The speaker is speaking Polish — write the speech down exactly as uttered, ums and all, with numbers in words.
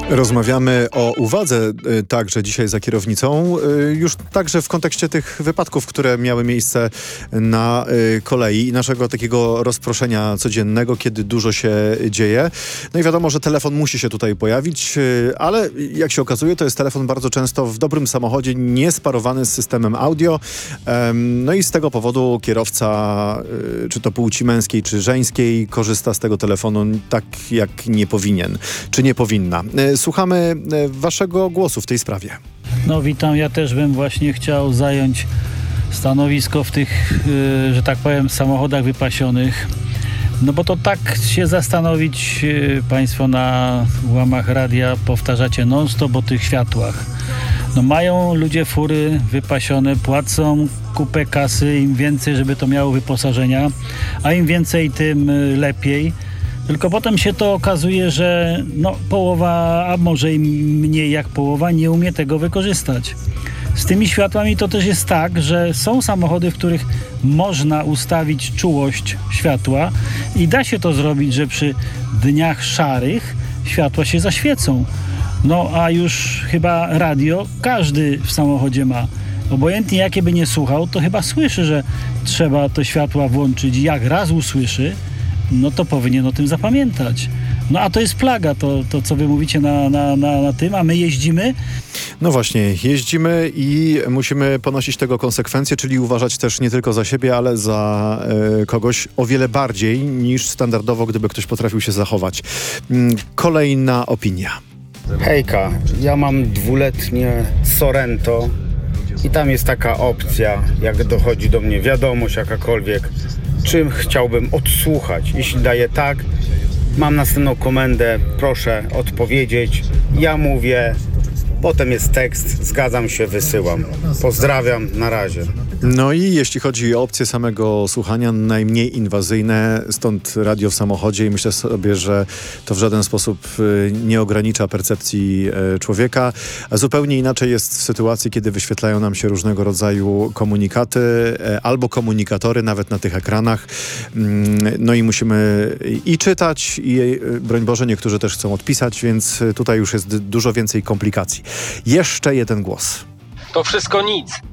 Rozmawiamy o uwadze y, także dzisiaj za kierownicą, y, już także w kontekście tych wypadków, które miały miejsce na y, kolei i naszego takiego rozproszenia codziennego, kiedy dużo się dzieje. No i wiadomo, że telefon musi się tutaj pojawić, y, ale jak się okazuje, to jest telefon bardzo często w dobrym samochodzie niesparowany z systemem audio. Ym, no i z tego powodu kierowca, y, czy to płci męskiej, czy żeńskiej, korzysta z tego telefonu tak, jak nie powinien, czy nie powinna. Y, Słuchamy waszego głosu w tej sprawie. No witam, ja też bym właśnie chciał zająć stanowisko w tych, yy, że tak powiem, samochodach wypasionych. No bo to tak się zastanowić, yy, państwo na łamach radia powtarzacie non-stop o tych światłach. No mają ludzie fury wypasione, płacą kupę kasy, im więcej, żeby to miało wyposażenia, a im więcej, tym lepiej. Tylko potem się to okazuje, że no, połowa, a może i mniej jak połowa, nie umie tego wykorzystać. Z tymi światłami to też jest tak, że są samochody, w których można ustawić czułość światła i da się to zrobić, że przy dniach szarych światła się zaświecą. No a już chyba radio każdy w samochodzie ma. Obojętnie jakie by nie słuchał, to chyba słyszy, że trzeba to światła włączyć. Jak raz usłyszy, no to powinien o tym zapamiętać. No a to jest plaga, to, to co wy mówicie na, na, na, na tym, a my jeździmy. No właśnie, jeździmy i musimy ponosić tego konsekwencje, czyli uważać też nie tylko za siebie, ale za y, kogoś o wiele bardziej niż standardowo, gdyby ktoś potrafił się zachować. Mm, kolejna opinia. Hejka, ja mam dwuletnie Sorento i tam jest taka opcja, jak dochodzi do mnie wiadomość jakakolwiek, czym chciałbym odsłuchać. Jeśli daję tak, mam następną komendę, proszę odpowiedzieć. Ja mówię, potem jest tekst, zgadzam się, wysyłam. Pozdrawiam, na razie. No i jeśli chodzi o opcje samego słuchania, najmniej inwazyjne, stąd radio w samochodzie i myślę sobie, że to w żaden sposób nie ogranicza percepcji człowieka, a zupełnie inaczej jest w sytuacji, kiedy wyświetlają nam się różnego rodzaju komunikaty albo komunikatory, nawet na tych ekranach. No i musimy i czytać, i broń Boże, niektórzy też chcą odpisać, więc tutaj już jest dużo więcej komplikacji. Jeszcze jeden głos. To wszystko nic.